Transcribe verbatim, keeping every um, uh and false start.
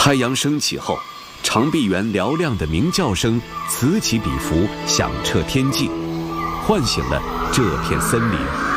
太阳升起后，长臂猿嘹亮的鸣叫声此起彼伏，响彻天际，唤醒了这片森林。